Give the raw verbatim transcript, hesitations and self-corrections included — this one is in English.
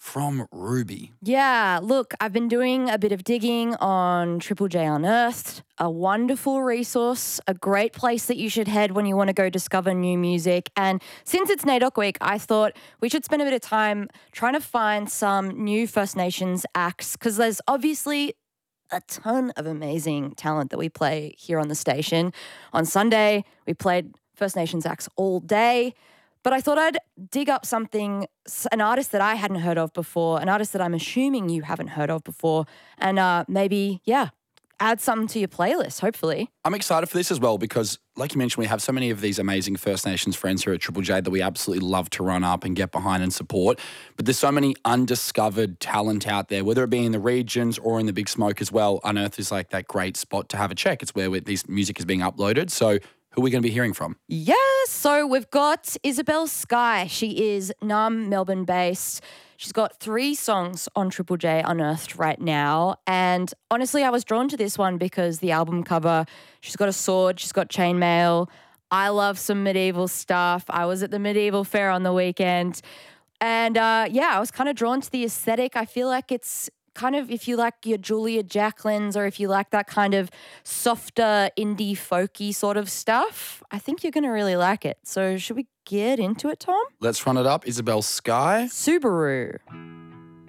from Ruby. Yeah, look, I've been doing a bit of digging on Triple J Unearthed, a wonderful resource, a great place that you should head when you want to go discover new music. And since it's NAIDOC week, I thought we should spend a bit of time trying to find some new First Nations acts, because there's obviously a ton of amazing talent that we play here on the station. On Sunday, we played First Nations acts all day. But I thought I'd dig up something, an artist that I hadn't heard of before, an artist that I'm assuming you haven't heard of before, and uh, maybe, yeah, add something to your playlist, hopefully. I'm excited for this as well because, like you mentioned, we have so many of these amazing First Nations friends here at Triple J that we absolutely love to run up and get behind and support. But there's so many undiscovered talent out there, whether it be in the regions or in the Big Smoke as well. Unearthed is like that great spot to have a check. It's where this music is being uploaded. So who are we going to be hearing from? Yes, so we've got Isabel Skye. She is Naarm, Melbourne-based. She's got three songs on Triple J Unearthed right now. And honestly, I was drawn to this one because the album cover, she's got a sword, she's got chainmail. I love some medieval stuff. I was at the medieval fair on the weekend. And uh, yeah, I was kind of drawn to the aesthetic. I feel like it's kind of, if you like your Julia Jacklins or if you like that kind of softer indie folky sort of stuff, I think you're going to really like it. So should we get into it, Tom? Let's run it up. Isabel Skye. Subaru.